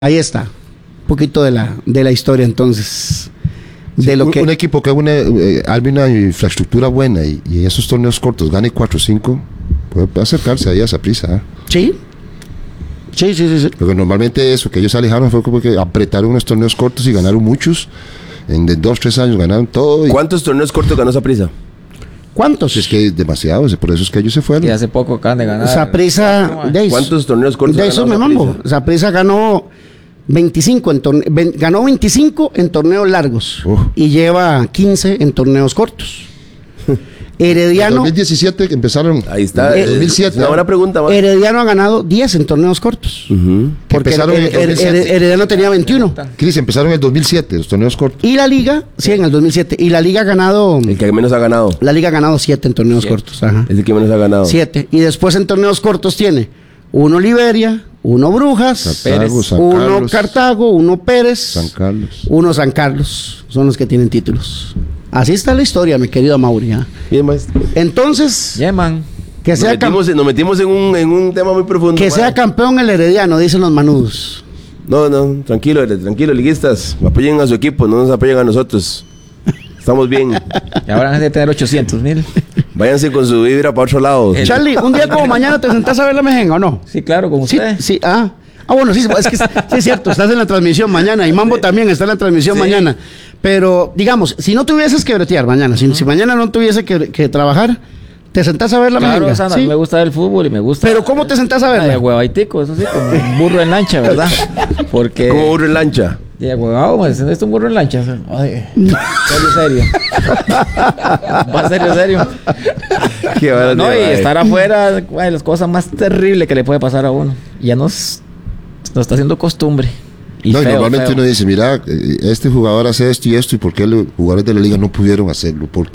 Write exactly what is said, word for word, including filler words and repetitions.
Ahí está, un poquito de la, de la historia entonces. De sí, lo un, que... un equipo que una, eh, arme una infraestructura buena y, y en esos torneos cortos gane cuatro o cinco, puede acercarse ahí a esa prisa. ¿eh? Sí. Sí, sí, sí, sí. Porque normalmente eso que ellos se alejaron fue como que apretaron unos torneos cortos y ganaron muchos. En de dos, tres años ganaron todo. Y... ¿Cuántos torneos cortos ganó Saprissa? ¿Cuántos? Es que demasiados, por eso es que ellos se fueron. Y hace poco acaban de ganar. Saprissa, de eso, ¿Cuántos torneos cortos de eso me mambo. Saprissa ganó veinticinco en torne, ven, ganó veinticinco en torneos largos uh. y lleva quince en torneos cortos. Herediano. En dos mil diecisiete empezaron. Ahí está. En dos mil siete. Una buena pregunta. Man. Herediano ha ganado diez en torneos cortos. Uh-huh. Porque empezaron el, en el, dos mil siete. el, Herediano tenía veintiuno. Cris, empezaron en el dos mil siete, los torneos cortos. Y la liga, sí, en el dos mil siete. Y la liga ha ganado. El que menos ha ganado. La liga ha ganado siete en torneos Siete. cortos. Ajá. Es el que menos ha ganado. Siete. Y después en torneos cortos tiene uno Liberia, uno Brujas, Cartago, San uno Carlos, Cartago, uno Pérez, San Carlos. uno San Carlos. Son los que tienen títulos. Así está la historia, mi querido Mauri. ¿eh? Bien, maestro. Entonces, Yeah, man. que Nos sea, cam- metimos, nos metimos en un, en un tema muy profundo. que man. sea campeón el Herediano, dicen los manudos. No, no, tranquilo, tranquilo, liguistas. Apoyen a su equipo, no nos apoyen a nosotros. Estamos bien. Y ahora han de tener ochocientos mil. Váyanse con su vibra para otro lado. El- Charlie, un día como mañana te sentás a ver la mejenga, ¿o no? Sí, claro, como Sí, usted. sí, ah. Ah, bueno, sí, es que sí es cierto, estás en la transmisión mañana y Mambo también está en la transmisión Sí. mañana. Pero, digamos, si no tuvieses que bretear mañana, si, si mañana no tuviese que, que trabajar, te sentás a ver la Claro, mejenga. Sandra, ¿sí? me gusta el fútbol y me gusta. Pero ¿cómo te sentás a De verla? huevaitico, eso sí, como un burro en lancha, ¿verdad? Porque. Como burro en lancha. De huevado, pues, ¿es un burro en lancha? Ay, serio, serio. Va serio, serio. Qué barato, No, y mae. estar afuera, ay, las cosas más terribles que le puede pasar a uno. Ya nos, nos está haciendo costumbre. Y No, y feo, normalmente feo. uno dice, mira, eh, este jugador hace esto y esto, ¿y por qué los jugadores de la liga no pudieron hacerlo? ¿Por